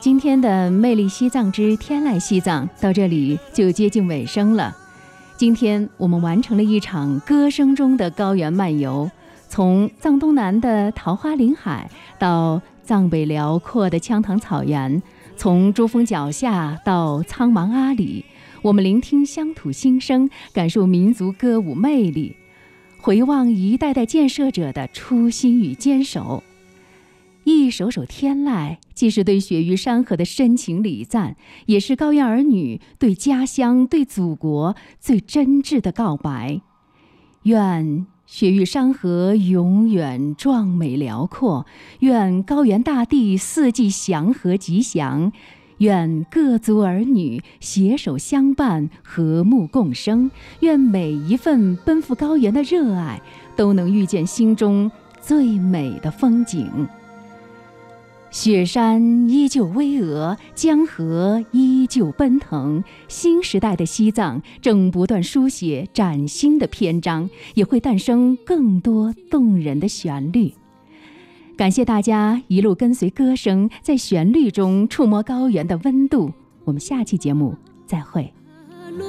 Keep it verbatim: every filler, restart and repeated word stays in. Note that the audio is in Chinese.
今天的魅力西藏之天籁西藏到这里就接近尾声了。今天我们完成了一场歌声中的高原漫游，从藏东南的桃花林海到藏北辽阔的羌塘草原，从珠峰脚下到苍茫阿里，我们聆听乡土心声，感受民族歌舞魅力，回望一代代建设者的初心与坚守。一首首天籁，既是对雪域山河的深情礼赞，也是高原儿女对家乡、对祖国最真挚的告白。愿雪域山河永远壮美辽阔，愿高原大地四季祥和吉祥，愿各族儿女携手相伴，和睦共生，愿每一份奔赴高原的热爱都能遇见心中最美的风景。雪山依旧巍峨，江河依旧奔腾，新时代的西藏正不断书写崭新的篇章，也会诞生更多动人的旋律。感谢大家一路跟随歌声，在旋律中触摸高原的温度。我们下期节目再会。